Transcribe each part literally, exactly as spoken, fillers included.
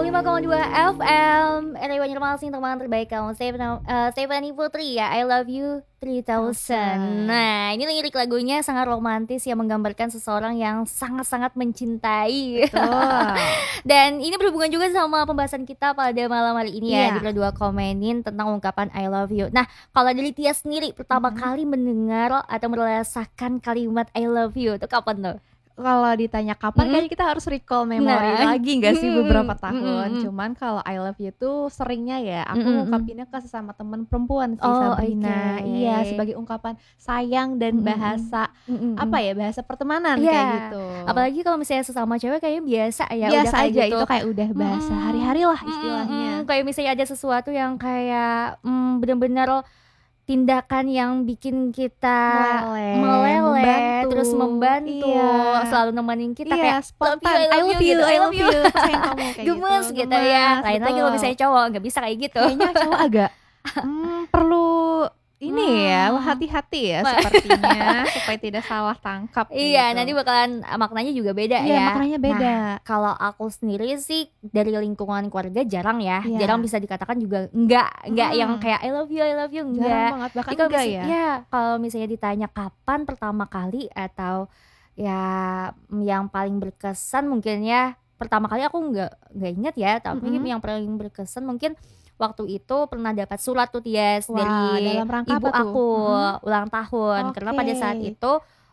puluh lima koma dua F M Radio Banjarmasin, teman terbaik kamu. Saya Stephanie Putri ya, I love you three thousand. Nah, ini lirik lagunya sangat romantis yang menggambarkan seseorang yang sangat-sangat mencintai. Dan ini berhubungan juga sama pembahasan kita pada malam hari ini ya, yeah. Di Berdua Komenin tentang ungkapan I love you. Nah, kalau dari Tia sendiri pertama hmm. kali mendengar atau merasakan kalimat I love you itu kapan tuh? Kalau ditanya kapan, mm-hmm. kayaknya kita harus recall memori nah. lagi gak sih beberapa tahun. Mm-hmm. Cuman kalau I love you tuh seringnya ya aku mm-hmm. ungkapinnya ke sesama teman perempuan sih, oh, Sabrina. Okay. Iya, sebagai ungkapan sayang dan mm-hmm. bahasa mm-hmm. apa ya, bahasa pertemanan yeah. kayak gitu. Apalagi kalau misalnya sesama cewek kayaknya biasa ya. Biasa udah aja gitu. Itu kayak udah bahasa mm-hmm. hari-hari lah istilahnya. Mm-hmm. Kayak misalnya ada sesuatu yang kayak mm, benar-benar tindakan yang bikin kita meleleh, meleleh membantu. Terus membantu, iya. selalu nemenin kita iya, kayak spontan, I love you, I love you, I love you. Sayang kamu kayak gemes gitu, gitu ya. Lain lagi kalau misalnya cowok nggak bisa kayak gitu. Kayaknya cowok agak hmm, perlu ini hmm. ya, hati-hati ya sepertinya supaya tidak salah tangkap. Iya, gitu. Nanti bakalan maknanya juga beda iya, ya. Maknanya beda. Nah, kalau aku sendiri sih dari lingkungan keluarga jarang ya, yeah. jarang bisa dikatakan juga enggak, enggak hmm. yang kayak I love you, I love you enggak. Jarang banget, bahkan kalau enggak misalnya, ya. Ya, kalau misalnya ditanya kapan pertama kali atau ya yang paling berkesan mungkin ya pertama kali aku enggak enggak ingat ya, tapi mm-hmm. yang paling berkesan mungkin waktu itu pernah dapat surat tuh Tias. Wah, dari ibu aku hmm. ulang tahun. Okay. Karena pada saat itu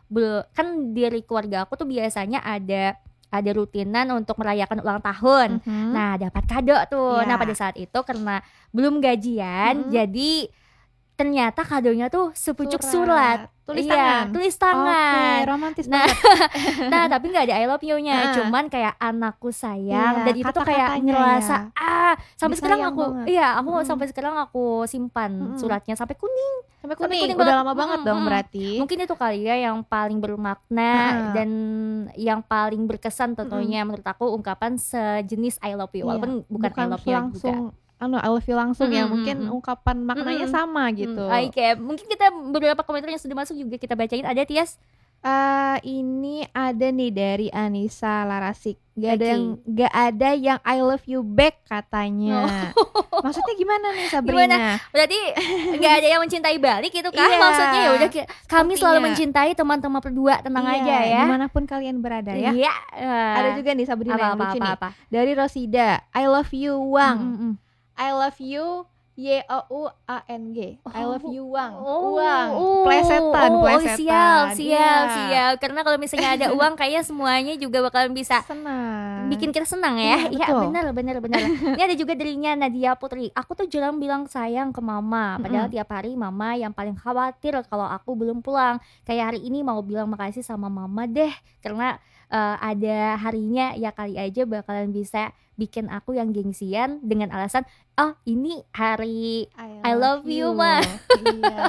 kan dari keluarga aku tuh biasanya ada ada rutinan untuk merayakan ulang tahun. Mm-hmm. Nah, dapat kado tuh. Yeah. Nah, pada saat itu karena belum gajian, mm-hmm. jadi ternyata kadonya tuh sepucuk surat, surat. Tulis iya, tangan, tulis tangan. Oke, romantis nah, banget. Nah, tapi nggak ada I love you-nya, uh. cuman kayak anakku sayang, iya, dan itu tuh kayak ngerasa ya. ah sampai sekarang aku, banget. iya aku mm. sampai sekarang aku simpan mm. suratnya sampai kuning, sampai kuning, sampai kuning udah lama banget mm. dong berarti. Mungkin itu kali ya yang paling bermakna uh. dan yang paling berkesan tentunya mm. menurut aku ungkapan sejenis I love you, walaupun iya. bukan, bukan I love you langsung. juga. Anu, I love you langsung mm-hmm. ya, mungkin ungkapan maknanya mm-hmm. sama gitu. Mm, Oke, okay. Mungkin kita beberapa komentar yang sudah masuk juga kita bacain. Ada Tias? Uh, ini ada nih dari Anissa Larasik. Gak okay. ada yang gak ada yang I love you back katanya. Oh. Maksudnya gimana nih Sabrina? Gimana? Berarti gak ada yang mencintai balik itu kan? Iya. Maksudnya ya udah kami selalu mencintai teman-teman berdua, tenang iya, aja ya. Dimanapun kalian berada ya. Iya. Uh, ada juga nih Sabrina apa, yang apa, lucu apa, nih. Apa. Dari Rosida, I love you Wang. Mm-mm. I love you Y O U A N G. Oh, I love you Wang. Oh, uang. Oh, plesetan, oh, plesetan. Oh, siap, siap, yeah. siap. Karena kalau misalnya ada uang kayaknya semuanya juga bakalan bisa senang. Bikin kita senang ya. Iya, ya, benar, benar, benar. Ini ada juga dirinya Nadia Putri. Aku tuh jarang bilang sayang ke mama, padahal mm-hmm. tiap hari mama yang paling khawatir kalau aku belum pulang. Kayak hari ini mau bilang makasih sama mama deh, karena uh, ada harinya ya kali aja bakalan bisa bikin aku yang gengsian dengan alasan oh ini hari I love, I love you, you mah. Iya.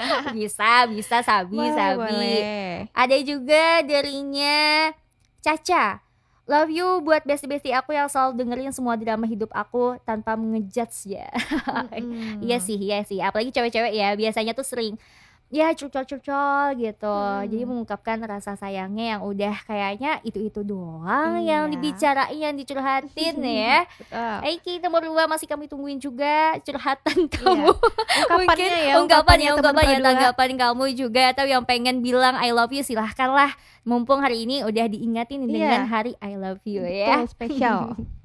bisa bisa sabi boleh, sabi boleh. Ada juga darinya Caca, love you buat bestie-bestie aku yang selalu dengerin semua drama hidup aku tanpa ngejudge ya. Mm-hmm. Iya sih, iya sih. Apalagi cewek-cewek ya biasanya tuh sering ya curcol-curcol gitu. Hmm. Jadi mengungkapkan rasa sayangnya yang udah kayaknya itu-itu doang iya. yang dibicarain, yang dicurhatin ya. Oke, nomor dua masih kami tungguin juga curhatan kamu. Iya. Ungkapannya ya, ungkapan ya, ungkapan ya, tanggapan kamu juga atau yang pengen bilang I love you silahkan lah. Mumpung hari ini udah diingatin iya. dengan hari I love you ya. Betul, spesial.